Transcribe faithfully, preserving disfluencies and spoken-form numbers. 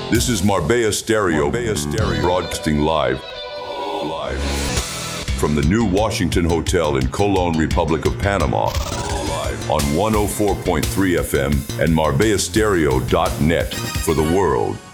This is Marbella Stereo, Marbella Stereo, broadcasting live, live from the new Washington Hotel in Colon, Republic of Panama, live on one oh four point three F M and Marbella Stereo dot net for the world.